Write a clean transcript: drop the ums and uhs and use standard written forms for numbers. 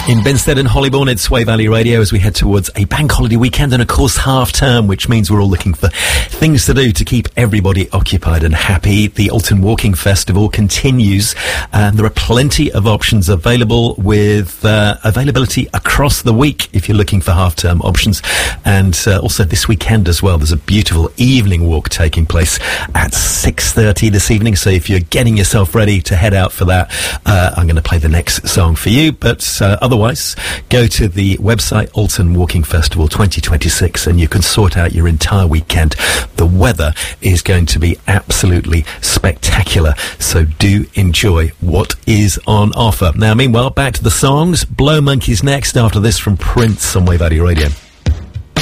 In Benstead and Hollybourne, it's Sway Valley Radio as we head towards a bank holiday weekend and, of course, half-term, which means we're all looking for things to do to keep everybody occupied and happy. The Alton Walking Festival continues, and there are plenty of options available with availability across the week if you're looking for half-term options. And also this weekend as well, there's a beautiful evening walk taking place at 6:30 this evening. So if you're getting yourself ready to head out for that, I'm going to play the next song for you. But otherwise, go to the website Alton Walking Festival 2026 and you can sort out your entire weekend. The weather is going to be absolutely spectacular, so do enjoy what is on offer. Now, meanwhile, back to the songs. Blow Monkeys next after this from Prince on Wave Valley Radio.